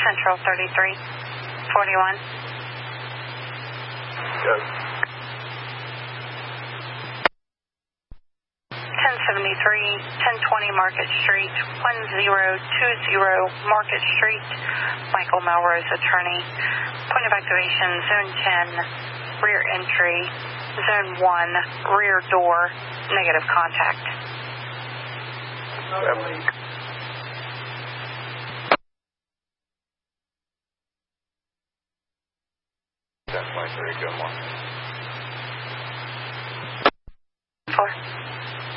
Central 3341. Go. 1073, 1020 Market Street, 1020 Market Street. Michael Melrose, attorney. Point of activation, Zone 10, rear entry. Zone 1, rear door, negative contact. 1023, go more. 4.